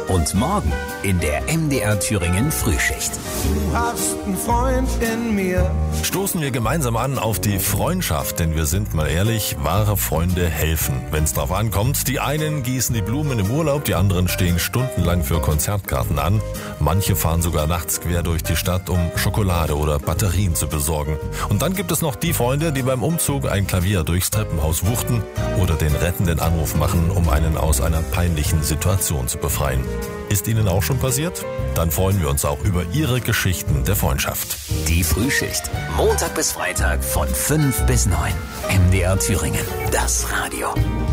Und morgen in der MDR Thüringen Frühschicht. Du hast einen Freund in mir. Stoßen wir gemeinsam an auf die Freundschaft, denn wir sind mal ehrlich, wahre Freunde helfen, wenn es drauf ankommt. Die einen gießen die Blumen im Urlaub, die anderen stehen stundenlang für Konzertkarten an. Manche fahren sogar nachts quer durch die Stadt, um Schokolade oder Batterien zu besorgen. Und dann gibt es noch die Freunde, die beim Umzug ein Klavier durchs Treppenhaus wuchten oder den rettenden Anruf machen, um einen aus einer peinlichen Situation zu befreien. Ist Ihnen auch schon passiert? Dann freuen wir uns auch über Ihre Geschichten der Freundschaft. Die Frühschicht. Montag bis Freitag von 5 bis 9. MDR Thüringen. Das Radio.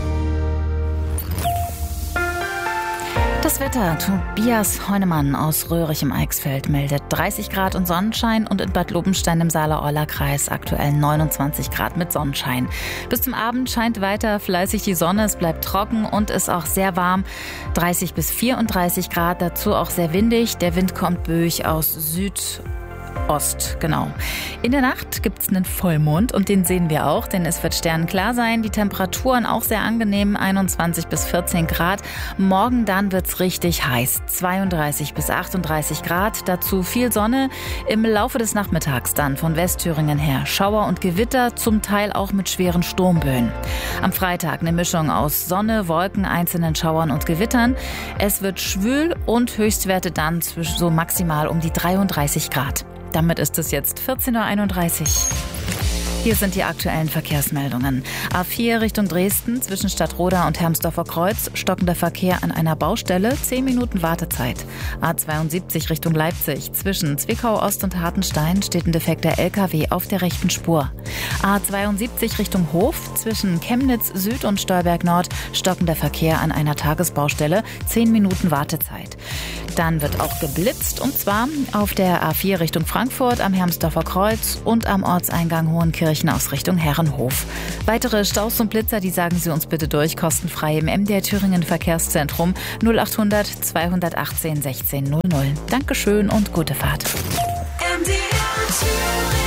Das Wetter. Tobias Heunemann aus Röhrig im Eichsfeld meldet 30 Grad und Sonnenschein und in Bad Lobenstein im Saale-Orla-Kreis aktuell 29 Grad mit Sonnenschein. Bis zum Abend scheint weiter fleißig die Sonne, es bleibt trocken und ist auch sehr warm. 30 bis 34 Grad, dazu auch sehr windig. Der Wind kommt böig aus Südost, genau. In der Nacht gibt's einen Vollmond und den sehen wir auch, denn es wird sternenklar sein. Die Temperaturen auch sehr angenehm, 21 bis 14 Grad. Morgen dann wird's richtig heiß, 32 bis 38 Grad. Dazu viel Sonne. Im Laufe des Nachmittags dann von Westthüringen her Schauer und Gewitter, zum Teil auch mit schweren Sturmböen. Am Freitag eine Mischung aus Sonne, Wolken, einzelnen Schauern und Gewittern. Es wird schwül und Höchstwerte dann zwischen so maximal um die 33 Grad. Damit ist es jetzt 14.31 Uhr. Hier sind die aktuellen Verkehrsmeldungen. A4 Richtung Dresden zwischen Stadtroda und Hermsdorfer Kreuz. Stockender Verkehr an einer Baustelle. 10 Minuten Wartezeit. A72 Richtung Leipzig. Zwischen Zwickau Ost und Hartenstein steht ein defekter LKW auf der rechten Spur. A72 Richtung Hof. Zwischen Chemnitz Süd und Stolberg Nord. Stockender Verkehr an einer Tagesbaustelle. 10 Minuten Wartezeit. Dann wird auch geblitzt, und zwar auf der A4 Richtung Frankfurt am Hermsdorfer Kreuz und am Ortseingang Hohenkirchen aus Richtung Herrenhof. Weitere Staus und Blitzer, die sagen Sie uns bitte durch, kostenfrei im MDR Thüringen Verkehrszentrum 0800 218 16 00. Dankeschön und gute Fahrt.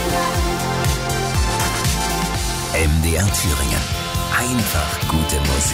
MDR Thüringen. Einfach gute Musik.